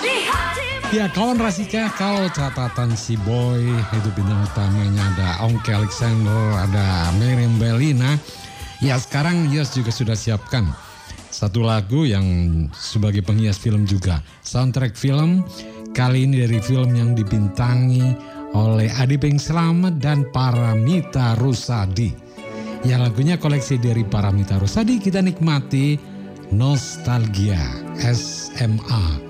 Ya kawan Rasika, kalau catatan si Boy itu bintang utamanya ada Ongke Alexander, ada Miriam Bellina. Ya sekarang Yos juga sudah siapkan satu lagu yang sebagai penghias film juga. Soundtrack film kali ini dari film yang dibintangi oleh Adi Beng Slamet dan Paramita Rusady. Ya lagunya koleksi dari Paramita Rusady, kita nikmati Nostalgia SMA.